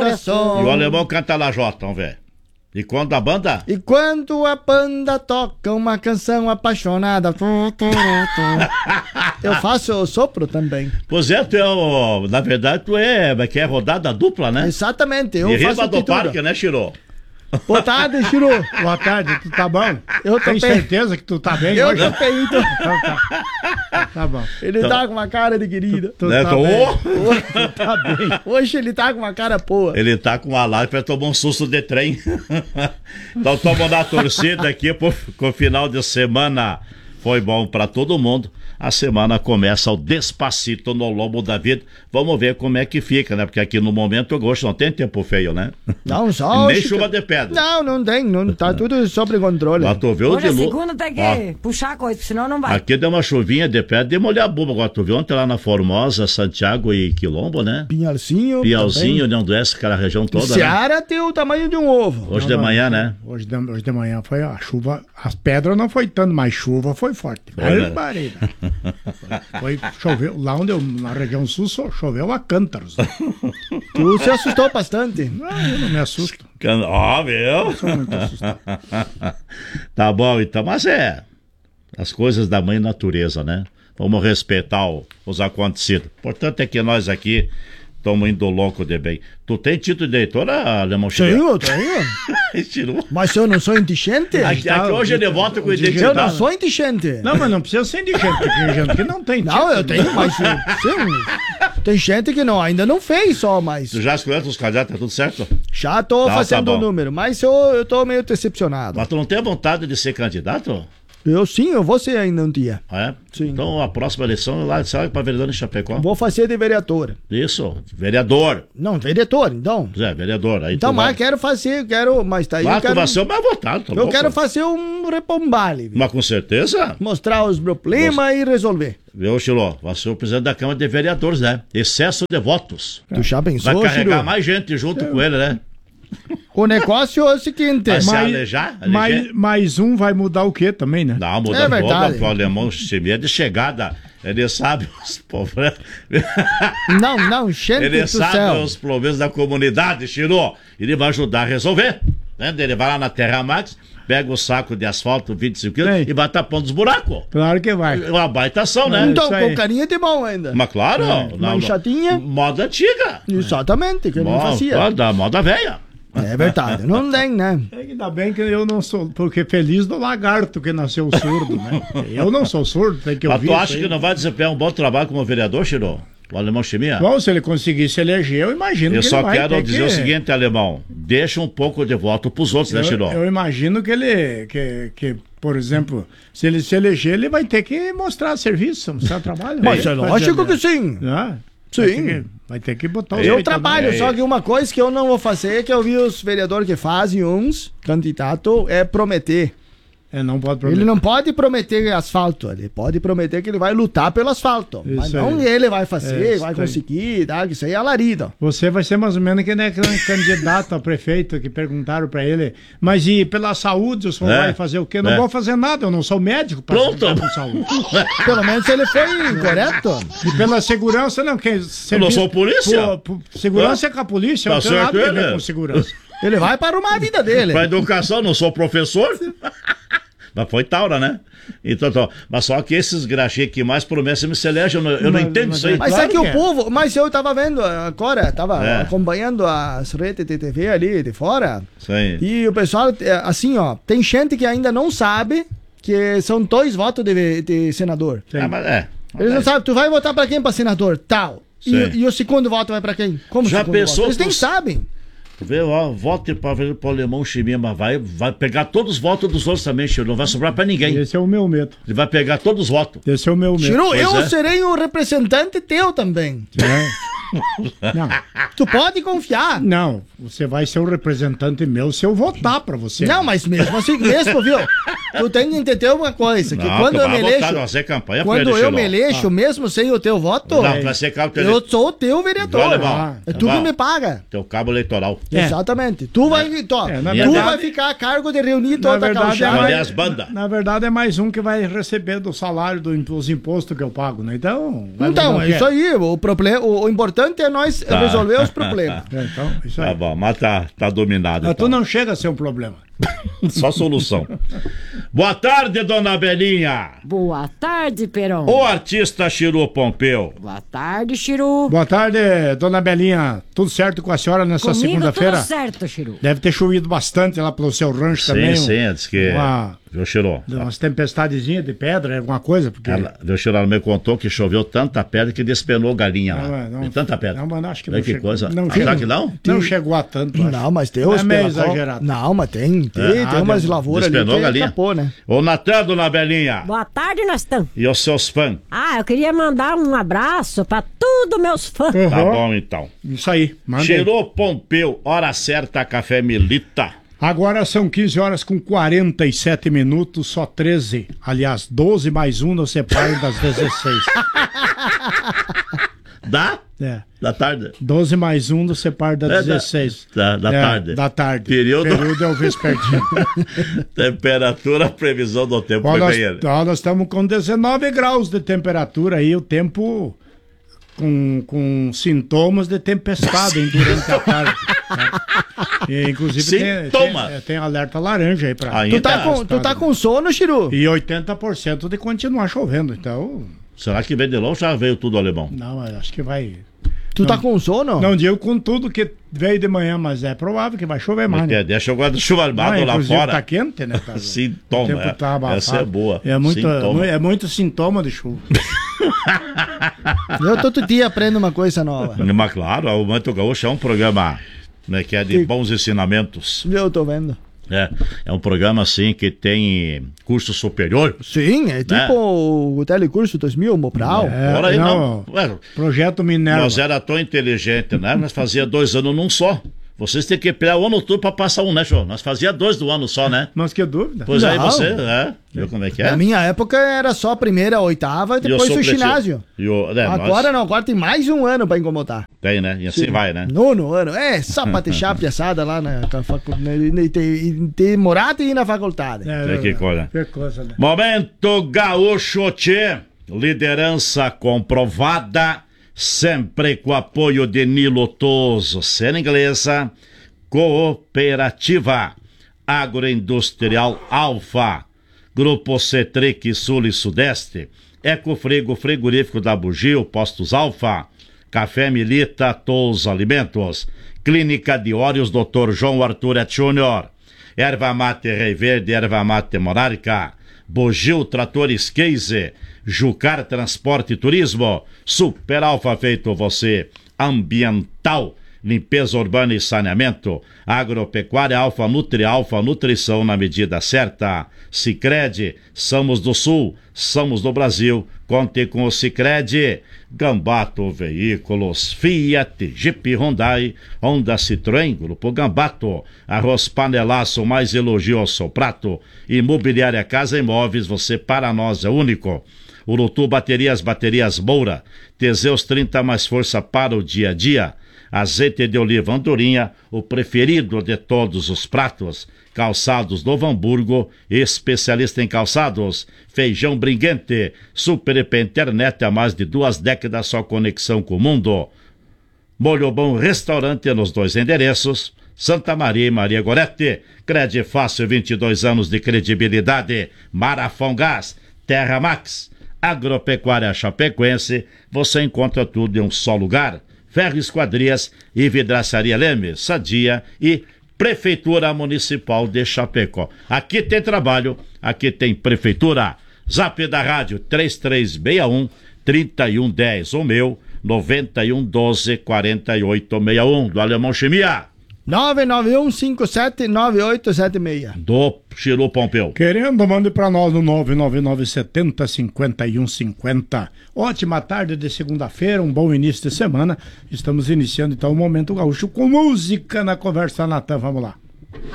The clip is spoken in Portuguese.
outra som. E o alemão canta lajota, vamos ver. E quando a banda? E quando a banda toca uma canção apaixonada. Eu faço sopro também. Pois é, na verdade, que é rodada dupla, né? Exatamente, eu e faço Riba do tudo. Parque, né, Chiro? Boa tarde, Chiru. Boa tarde, tu tá bom? Eu tô Tem bem. certeza que tu tá bem Eu hoje? tô bem, então. Então tá bom. Ele tá com uma cara de querido. Tu Né, tá tô- bem. Ô! Tá bem. Hoje ele tá com uma cara boa. Ele tá com uma live pra tomar um susto de trem. Então tamo na torcida aqui com o final de semana. Foi bom pra todo mundo. A semana começa o Despacito no Lombo da Vida. Vamos ver como é que fica, né? Porque aqui no momento o gosto não tem tempo feio, né? Não, só. Nem chuva de pedra. Não tem. Não, tá tudo sob controle. Lá tu viu Hoje de a luz. segunda tem que puxar a coisa, senão não vai. Aqui deu uma chuvinha de pedra de molhar a buba. Agora tu viu ontem lá na Formosa, Santiago e Quilombo, né? Pinhalzinho. Piauzinho, União do Oeste, aquela região toda, né? Seara tem o tamanho de um ovo. Hoje de manhã, né? Hoje de manhã foi a chuva. As pedras não foi tanto, mas chuva foi forte. Foi, né? Barbaridade. Choveu. Lá onde na região sul choveu a cântaros. Tu se assustou bastante. Não, eu não me assusto. Ó, viu? Sou muito assustado. Tá bom, então, mas as coisas da mãe natureza, né? Vamos respeitar os acontecidos. O importante é que nós aqui estamos indo louco de bem. Tu tem título de eleitora, Alemão Sim, eu tenho. Tirou. Mas eu não sou indigente. Aqui hoje ele volta com Eu identidade. não sou indigente. Não, mas não precisa ser indigente, porque tem gente que não tem. Não, eu tenho, mas sim. Tem gente que não, ainda não fez só, mas Tu já escolheu os candidatos, tá tudo certo? já tô Tá, fazendo tá o bom. número. Mas eu tô meio decepcionado. Mas tu não tem vontade de ser candidato? Eu vou ser ainda um dia. É? Sim. Então a próxima eleição lá, sabe, para vereador em Chapecó? Vou fazer de vereador. Isso, vereador. Não, vereador, então. Zé, vereador. Aí Então, tu mas vai... quero fazer, mas tá aí. Lá eu tu quero, vai ser o mais votado, tá eu louco? quero fazer um repombale. Viu? Mas com certeza, Mostrar os problemas e resolver. viu, Chiló? Vai ser o presidente da Câmara de Vereadores, né? Excesso de votos. Tu já pensou, Vai carregar Chiru? mais gente junto com ele, né? O negócio é o seguinte. Vai se Mas- alejar? Mais um vai mudar o quê também, né? Não, muda É verdade. o alemão é de chegada. Ele sabe os problemas. Não, gente Ele do sabe céu. os problemas da comunidade, Chiló. Ele vai ajudar a resolver. Né? Ele vai lá na Terra Max, pega o saco de asfalto, 25 quilos, Sim. e vai tapando os buracos. Claro que vai. Uma baita ação, né? Então, isso aí. com carinha de mão ainda. Mas claro, Manchatinha. moda antiga. Exatamente, que eu não fazia. Da moda velha. É verdade, não tem, né? Ainda bem que eu não sou, porque feliz do lagarto que nasceu surdo, né? Eu não sou surdo, tem que Mas ouvir tu isso acha aí. que não vai desempenhar um bom trabalho como vereador, Chiro? O alemão Chimia? Bom, se ele conseguir se eleger, eu imagino Eu que só ele vai quero ter dizer que... o seguinte, alemão. Deixa um pouco de voto pros outros, né, Chiro? Eu imagino que ele, que, por exemplo, se ele se eleger, ele vai ter que mostrar serviço, mostrar trabalho. Mas é lógico que sim. Ah, Sim. Vai ter que botar o Eu jeito trabalho, também. só que uma coisa que eu não vou fazer, que eu vi os vereadores que fazem uns candidatos, é prometer. Não pode prometer. Ele não pode prometer asfalto, ele pode prometer que ele vai lutar pelo asfalto. Mas Isso não aí. ele vai fazer, Isso vai aí. conseguir, tá? Que isso aí é alarido. Você vai ser mais ou menos que nem aquele candidato a prefeito que perguntaram pra ele, mas e pela saúde o senhor É. vai fazer o quê? Não É. vou fazer nada, eu não sou médico para Pronto. com saúde. Pelo menos ele foi correto. E pela segurança, não, quem Eu não sou polícia. Segurança é com a polícia, Tá não tem certo nada a ver ele. com segurança. Ele vai para arrumar a vida dele. Pra educação, não sou professor. Mas foi Taura, né? Então, mas só que esses graxê que mais promessam me se elegem, eu não entendo isso aí. Mas Claro é que que o é. povo, mas eu tava vendo agora, tava É. acompanhando as redes de TV ali de fora, Isso aí. e o pessoal, assim, ó, tem gente que ainda não sabe que são 2 votos de senador. Ah, mas é. Eles não sabem, tu vai votar pra quem pra senador? Tal. Sim. E o segundo voto vai pra quem? Como Já segundo pensou voto? Eles nem tu- sabem. Vê, ó, vote para ver pro alemão Chimia, mas vai pegar todos os votos dos outros também, Chiro. Não vai sobrar pra ninguém. Esse é o meu medo. Ele vai pegar todos os votos. Esse é o meu medo. Chiru, Pois eu é. serei o representante teu também. Não, Tu pode confiar. não, você vai ser o representante meu se eu votar pra você. Não, mas mesmo assim, mesmo, viu? Tu tem que entender uma coisa, que Não, quando tu eu vai me votar, elejo, vai ser campanha pra quando ele, eu Chiro. me elejo, mesmo sem o teu voto, Não, vai ser cabo eu sou o teu vereador. Viu, alemão? É tu que me paga. Teu cabo eleitoral. É. Exatamente. Tu vai, na tu verdade- vai ficar a cargo de reunir Na toda a verdade, calçada. Cadê as bandas? Na verdade, é mais um que vai receber do salário dos impostos que eu pago, né? Então, vai Então, mudar o é quê? isso aí. O problema, o importante importante é nós resolver os problemas. Então, isso aí. Tá bom, mas tá dominado. Mas Então. tu não chega a ser um problema. Só solução. Boa tarde, dona Belinha. Boa tarde, Peron. O artista Chiru Pompeu. Boa tarde, Chiru. Boa tarde, dona Belinha. Tudo certo com a senhora nessa Comigo segunda-feira? tudo certo, Chiru. Deve ter chovido bastante lá pelo seu rancho também. Sim, diz que... Viu, Chiru? Umas tempestadezinhas de pedra, alguma coisa, porque... Viu, Chiru, ela me contou que choveu tanta pedra que despenou galinha lá. Não, De tanta pedra. Não, mas acho que Olha não que chegou. coisa. Não, Será que não? Não chegou a tanto, acho. Não, mas tem É os meio pelacol. exagerado. Não, mas tem umas lavouras ali Despenou a que galinha. tapou, né? Ô, Natan, dona Belinha. Boa tarde, Nastão. E os seus fãs? Eu queria mandar um abraço pra todos meus fãs. Tá Uhum. bom, então. Isso aí, manda aí. Chiru Pompeu, hora certa, café Milita. Agora são 15 horas com 47 minutos, só 13. Aliás, 12 mais 1 no separo das 16. Da? É. Da tarde? 12 mais 1 no separo das 16. Da tarde. Da tarde. Período é o vespertino. Temperatura, previsão do tempo. Ó, Foi nós, bem ele. nós estamos com 19 graus de temperatura aí, o tempo com sintomas de tempestade durante a tarde. Né? E, inclusive Sintoma? tem alerta laranja aí pra... Ainda. Tu tá com sono, Chiru? E 80% de continuar chovendo, então... Será que veio de longe ou já veio tudo alemão? Não, eu acho que vai... Tu tá com sono? Não digo com tudo que veio de manhã, mas é provável que vai chover mais, né? Deixa o guarda-chuva armado lá Inclusive fora. tá quente, né? Tá, Sintoma, o tempo tá abafado. essa é boa. É Sintoma. muito sintoma de chuva. Eu todo dia aprendo uma coisa nova. Mas claro, o Manto Gaúcho é um programa, né, que é de bons ensinamentos. Eu tô vendo. É um programa assim que tem curso superior. Sim, é tipo o Telecurso 2000, Mopral. Ora aí não. não. Ué, Projeto Minerva. nós era tão inteligente, né? Nós fazia 2 anos num só. Vocês têm que esperar o ano todo pra passar um, né, show? Nós fazia 2 do ano só, né? Mas que dúvida. Pois aí Não. você, viu como é que é? Na minha época era só a primeira, a oitava e E depois o supletivo? ginásio. Agora não, agora tem mais um ano pra incomodar. Tem, né? E assim vai, né? Nono ano. Só pra deixar a piaçada lá na faculdade. Ter morado e ir na faculdade. Que coisa. Que coisa, né? Momento Gaúcho Tchê. Liderança comprovada. Sempre com apoio de Nilo Toso, Sena Inglesa, Cooperativa, Agroindustrial Alfa, Grupo Cetric Sul e Sudeste, Ecofrigo Frigorífico da Bugio, Postos Alfa, Café Milita, Tous Alimentos, Clínica de Óleos, Dr. João Arthur Et Júnior, Erva Mate Rei Verde, Erva Mate Monarca, Bugio Tratores Case, Jucar Transporte e Turismo, Super Alfa Feito Você, Ambiental, Limpeza Urbana e Saneamento, Agropecuária Alfa Nutri, Alfa Nutrição na medida certa, Sicredi, somos do Sul, somos do Brasil, conte com o Sicredi, Gambato Veículos, Fiat, Jeep Hyundai, Honda Citroën, Grupo Gambato, Arroz Panelaço, mais elogio ao seu prato, Imobiliária Casa Imóveis, você para nós é único. Urutu Baterias Moura, Teseus 30 mais força para o dia a dia. Azeite de oliva Andorinha, o preferido de todos os pratos. Calçados Novo Hamburgo, especialista em calçados. Feijão Briguente, Super IP Internet há mais de 2 décadas, só conexão com o mundo. Molho Bom Restaurante nos 2 endereços. Santa Maria e Maria Gorete. Crede Fácil, 22 anos de credibilidade. Marafão Gás, Terra Max. Agropecuária Chapecoense, você encontra tudo em um só lugar. Ferro Esquadrias e Vidraçaria Leme, Sadia e Prefeitura Municipal de Chapecó. Aqui tem trabalho, aqui tem Prefeitura. Zap da Rádio 3361-3110, o meu 9112-4861, do Alemão Chimia. 991579876. Do Chiru Pompeu. Querendo, mande pra nós no 99970-5150. Ótima tarde de segunda-feira, um bom início de semana. Estamos iniciando então o Momento Gaúcho com música na Conversa Natan. Vamos lá.